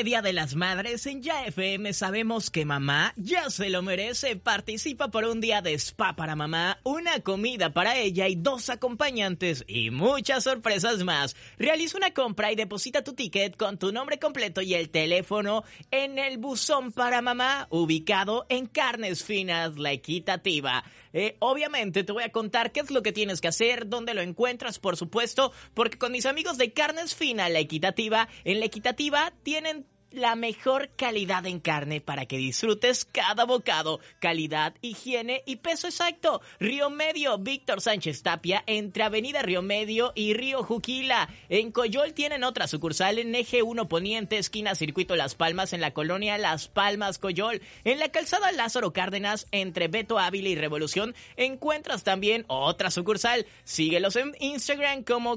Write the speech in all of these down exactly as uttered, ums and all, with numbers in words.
este Día de las Madres, en Ya F M sabemos que mamá ya se lo merece. Participa por un día de spa para mamá, una comida para ella y dos acompañantes y muchas sorpresas más. Realiza una compra y deposita tu ticket con tu nombre completo y el teléfono en el buzón para mamá, ubicado en Carnes Finas, La Equitativa. Eh, obviamente te voy a contar qué es lo que tienes que hacer, dónde lo encuentras, por supuesto, porque con mis amigos de Carnes Finas, La Equitativa, en La Equitativa tienen la mejor calidad en carne para que disfrutes cada bocado. Calidad, higiene y peso exacto. Río Medio, Víctor Sánchez Tapia, entre Avenida Río Medio y Río Juquila. En Coyol tienen otra sucursal en Eje uno Poniente, esquina Circuito Las Palmas, en la colonia Las Palmas, Coyol. En la calzada Lázaro Cárdenas, entre Beto Ávila y Revolución, encuentras también otra sucursal. Síguelos en Instagram como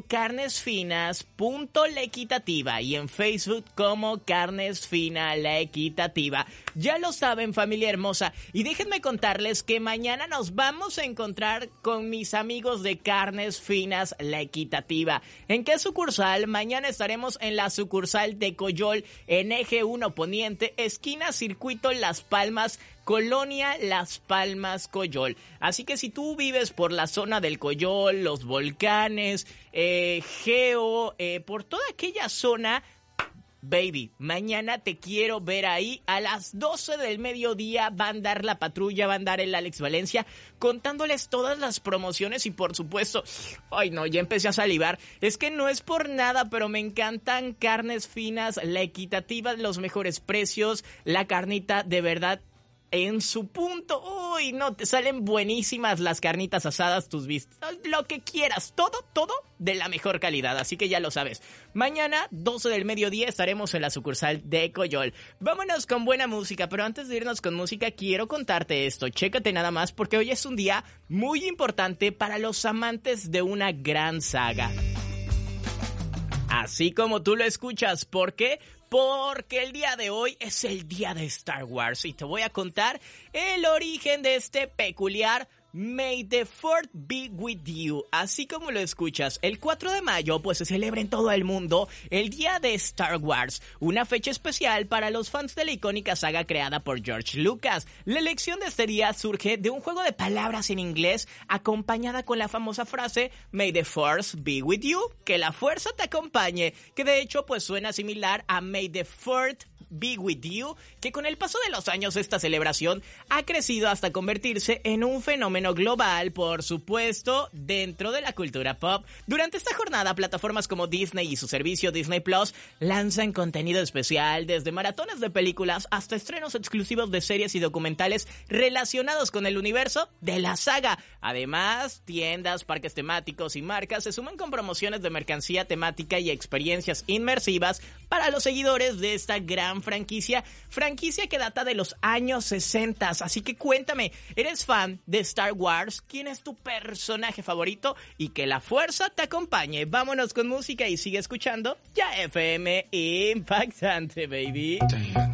carnesfinas.laequitativa y en Facebook como Carnes Fina La Equitativa. Ya lo saben, familia hermosa, y déjenme contarles que mañana nos vamos a encontrar con mis amigos de Carnes Finas La Equitativa. ¿En qué sucursal? Mañana estaremos en la sucursal de Coyol, en Eje uno Poniente, esquina Circuito Las Palmas, colonia Las Palmas, Coyol. Así que si tú vives por la zona del Coyol, los volcanes, eh, Geo, eh, por toda aquella zona, baby, mañana te quiero ver ahí. A las doce del mediodía va a andar la patrulla, va a andar el Alex Valencia contándoles todas las promociones y por supuesto, ay no, ya empecé a salivar. Es que no es por nada, pero me encantan Carnes Finas, La Equitativa, los mejores precios, la carnita de verdad en su punto. Uy, no, te salen buenísimas las carnitas asadas, tus vistas, lo que quieras, todo, todo de la mejor calidad, así que ya lo sabes. Mañana, doce del mediodía, estaremos en la sucursal de Coyol. Vámonos con buena música, pero antes de irnos con música, quiero contarte esto. Chécate nada más, porque hoy es un día muy importante para los amantes de una gran saga. Así como tú lo escuchas, ¿por qué? Porque el día de hoy es el día de Star Wars y te voy a contar el origen de este peculiar May the Fourth be with you. Así como lo escuchas, el cuatro de mayo pues se celebra en todo el mundo el día de Star Wars, una fecha especial para los fans de la icónica saga creada por George Lucas. La elección de este día surge de un juego de palabras en inglés acompañada con la famosa frase May the Force be with you, que la fuerza te acompañe, que de hecho pues suena similar a May the Fourth be with you, que con el paso de los años esta celebración ha crecido hasta convertirse en un fenómeno global, por supuesto, dentro de la cultura pop. Durante esta jornada, plataformas como Disney y su servicio Disney Plus lanzan contenido especial, desde maratones de películas hasta estrenos exclusivos de series y documentales relacionados con el universo de la saga. Además, tiendas, parques temáticos y marcas se suman con promociones de mercancía temática y experiencias inmersivas para los seguidores de esta gran franquicia, franquicia que data de los años sesenta. Así que cuéntame, ¿eres fan de Star Wars? ¿Quién es tu personaje favorito? Y que la fuerza te acompañe. Vámonos con música y sigue escuchando Ya F M Impactante, baby. Damn.